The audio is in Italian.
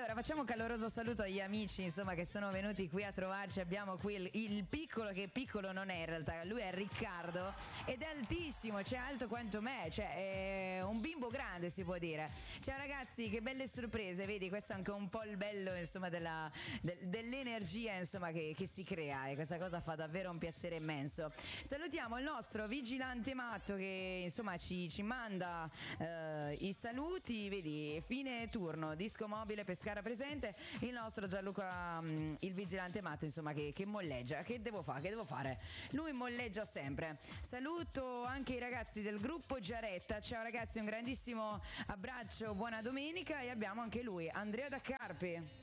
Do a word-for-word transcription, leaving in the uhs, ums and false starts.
Allora, facciamo un caloroso saluto agli amici, insomma, che sono venuti qui a trovarci. Abbiamo qui il, il piccolo, che piccolo non è in realtà, lui è Riccardo ed è altissimo, cioè alto quanto me, cioè è un bimbo grande, si può dire. Ciao ragazzi, che belle sorprese, vedi, questo è anche un po' il bello, insomma, della, del, dell'energia, insomma, che, che si crea, e questa cosa fa davvero un piacere immenso. Salutiamo il nostro vigilante matto che, insomma, ci, ci manda eh, i saluti, vedi, fine turno, disco mobile Pescara presente, il nostro Gianluca, um, il vigilante matto, insomma, che, che molleggia. Che devo fare? Che devo fare? Lui molleggia sempre. Saluto anche i ragazzi del gruppo Giaretta. Ciao ragazzi, un grandissimo abbraccio, buona domenica. E abbiamo anche lui, Andrea da Carpi.